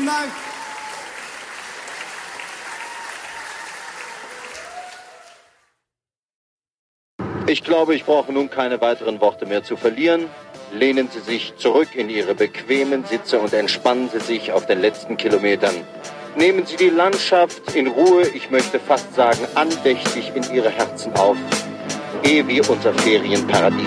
Dank. Ich glaube, ich brauche nun keine weiteren Worte mehr zu verlieren. Lehnen Sie sich zurück in Ihre bequemen Sitze und entspannen Sie sich auf den letzten Kilometern. Nehmen Sie die Landschaft in Ruhe, ich möchte fast sagen andächtig in Ihre Herzen auf, ehe wir unser Ferienparadies